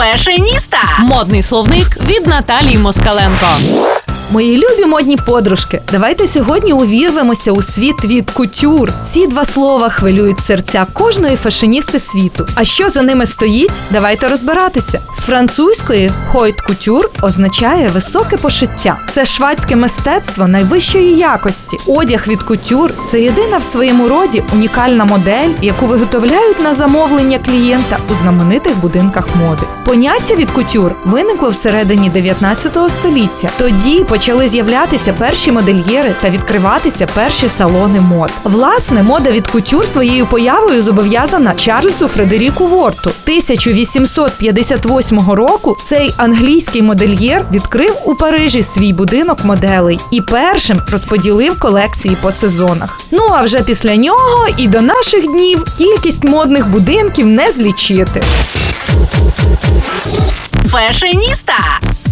Фешеніста. Модний словник від Наталії Москаленко. Мої любі модні подружки, давайте сьогодні увірвемося у світ від кутюр. Ці два слова хвилюють серця кожної фешеністи світу. А що за ними стоїть? Давайте розбиратися. З французької «хойт кутюр» означає високе пошиття. Це швадське мистецтво найвищої якості. Одяг від кутюр – це єдина в своєму роді унікальна модель, яку виготовляють на замовлення клієнта у знаменитих будинках моди. Поняття від кутюр виникло всередині 19 століття. Тоді почали з'являтися перші модельєри та відкриватися перші салони мод. Власне, мода від кутюр своєю появою зобов'язана Чарльзу Фредеріку Ворту. 1858 року цей англійський модельєр відкрив у Парижі свій будинок моделей і першим розподілив колекції по сезонах. Ну а вже після нього і до наших днів кількість модних будинків не злічити. Фешеніста.